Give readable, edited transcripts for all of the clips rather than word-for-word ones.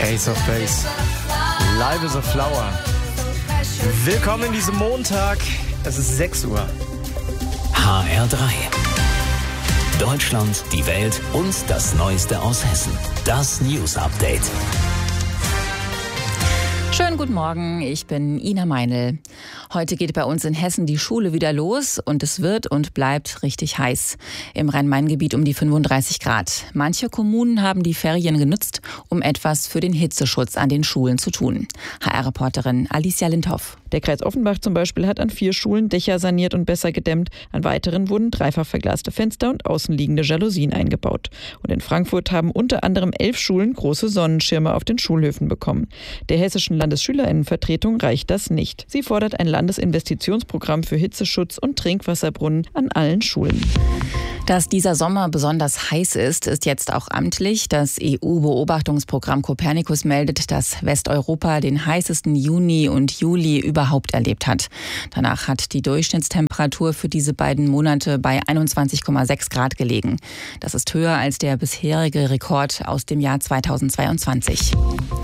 Ace of Base. Live is a Flower. Willkommen in diesem Montag. Es ist 6 Uhr. HR3. Deutschland, die Welt und das Neueste aus Hessen. Das News Update. Schönen guten Morgen, ich bin Ina Meinl. Heute geht bei uns in Hessen die Schule wieder los und es wird und bleibt richtig heiß. Im Rhein-Main-Gebiet um die 35 Grad. Manche Kommunen haben die Ferien genutzt, um etwas für den Hitzeschutz an den Schulen zu tun. HR-Reporterin Alicia Lindhoff. Der Kreis Offenbach zum Beispiel hat an 4 Schulen Dächer saniert und besser gedämmt. An weiteren wurden dreifach verglaste Fenster und außenliegende Jalousien eingebaut. Und in Frankfurt haben unter anderem 11 Schulen große Sonnenschirme auf den Schulhöfen bekommen. Der hessischen Landesschülerinnenvertretung reicht das nicht. Sie fordert ein Landesinvestitionsprogramm für Hitzeschutz und Trinkwasserbrunnen an allen Schulen. Dass dieser Sommer besonders heiß ist, ist jetzt auch amtlich. Das EU-Beobachtungsprogramm Copernicus meldet, dass Westeuropa den heißesten Juni und Juli überhaupt erlebt hat. Danach hat die Durchschnittstemperatur für diese beiden Monate bei 21,6 Grad gelegen. Das ist höher als der bisherige Rekord aus dem Jahr 2022.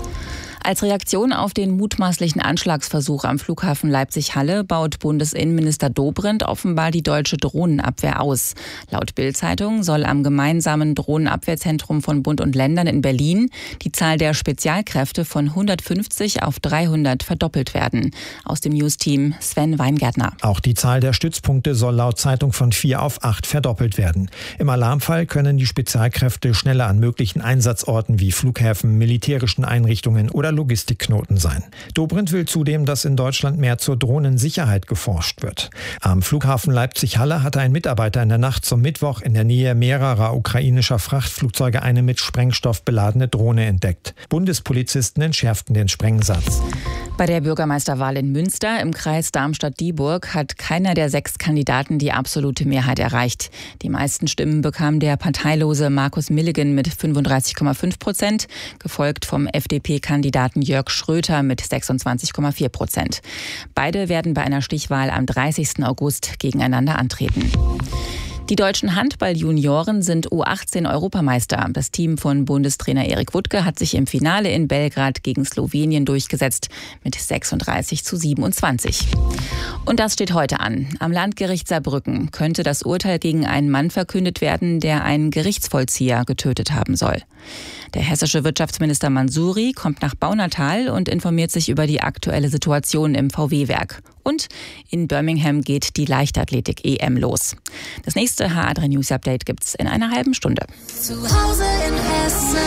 Als Reaktion auf den mutmaßlichen Anschlagsversuch am Flughafen Leipzig-Halle baut Bundesinnenminister Dobrindt offenbar die deutsche Drohnenabwehr aus. Laut Bild-Zeitung soll am gemeinsamen Drohnenabwehrzentrum von Bund und Ländern in Berlin die Zahl der Spezialkräfte von 150 auf 300 verdoppelt werden. Aus dem News-Team Sven Weingärtner. Auch die Zahl der Stützpunkte soll laut Zeitung von 4 auf 8 verdoppelt werden. Im Alarmfall können die Spezialkräfte schneller an möglichen Einsatzorten wie Flughäfen, militärischen Einrichtungen oder Logistikknoten sein. Dobrindt will zudem, dass in Deutschland mehr zur Drohnensicherheit geforscht wird. Am Flughafen Leipzig-Halle hatte ein Mitarbeiter in der Nacht zum Mittwoch in der Nähe mehrerer ukrainischer Frachtflugzeuge eine mit Sprengstoff beladene Drohne entdeckt. Bundespolizisten entschärften den Sprengsatz. Bei der Bürgermeisterwahl in Münster im Kreis Darmstadt-Dieburg hat keiner der 6 Kandidaten die absolute Mehrheit erreicht. Die meisten Stimmen bekam der parteilose Markus Milligen mit 35,5%, gefolgt vom FDP-Kandidaten Jörg Schröter mit 26,4%. Beide werden bei einer Stichwahl am 30. August gegeneinander antreten. Die deutschen Handball-Junioren sind U18-Europameister. Das Team von Bundestrainer Erik Wuttke hat sich im Finale in Belgrad gegen Slowenien durchgesetzt mit 36:27. Und das steht heute an. Am Landgericht Saarbrücken könnte das Urteil gegen einen Mann verkündet werden, der einen Gerichtsvollzieher getötet haben soll. Der hessische Wirtschaftsminister Mansouri kommt nach Baunatal und informiert sich über die aktuelle Situation im VW-Werk. Und in Birmingham geht die Leichtathletik-EM los. Das nächste HR3 News Update gibt's in einer halben Stunde. Zu Hause in Hessen.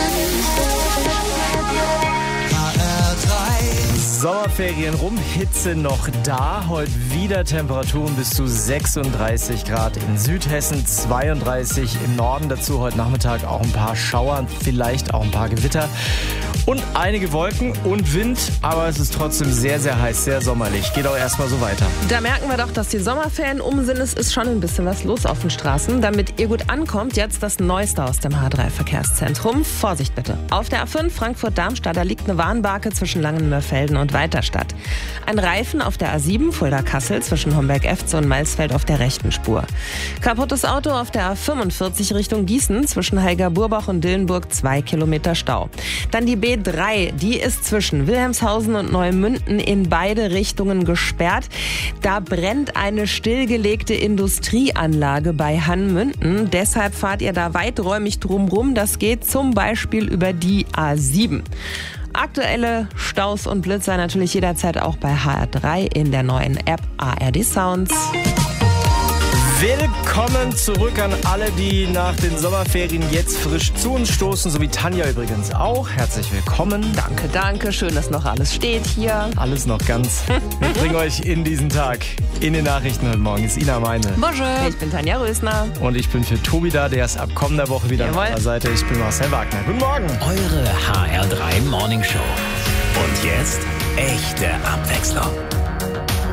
Sommerferien rum, Hitze noch da. Heute wieder Temperaturen bis zu 36 Grad in Südhessen, 32 im Norden. Dazu heute Nachmittag auch ein paar Schauer, vielleicht auch ein paar Gewitter. Und einige Wolken und Wind, aber es ist trotzdem sehr, sehr heiß, sehr sommerlich. Geht auch erstmal so weiter. Da merken wir doch, dass die Sommerferien um sind. Es ist schon ein bisschen was los auf den Straßen. Damit ihr gut ankommt, jetzt das Neueste aus dem H3-Verkehrszentrum. Vorsicht bitte. Auf der A5 Frankfurt-Darmstadt, da liegt eine Warnbarke zwischen Langenmörfelden und Weiterstadt. Ein Reifen auf der A7 Fulda-Kassel zwischen Homberg-Efze und Maisfeld auf der rechten Spur. Kaputtes Auto auf der A45 Richtung Gießen zwischen Heiger-Burbach und Dillenburg, 2 Kilometer Stau. Dann die B3, die ist zwischen Wilhelmshausen und Neumünden in beide Richtungen gesperrt. Da brennt eine stillgelegte Industrieanlage bei Hannmünden. Deshalb fahrt ihr da weiträumig drumrum. Das geht zum Beispiel über die A7. Aktuelle Staus und Blitzer natürlich jederzeit auch bei HR3 in der neuen App ARD Sounds. Willkommen zurück an alle, die nach den Sommerferien jetzt frisch zu uns stoßen, so wie Tanja übrigens auch. Herzlich willkommen. Danke, danke. Schön, dass noch alles steht hier. Alles noch ganz. Wir bringen euch in diesen Tag. In den Nachrichten heute Morgen ist Ina Meinl. Bonjour. Ich bin Tanja Rösner. Und ich bin für Tobi da, der ist ab kommender Woche wieder an meiner Seite. Ich bin Marcel Wagner. Guten Morgen. Eure HR3 Morning Show. Und jetzt echte Abwechslung.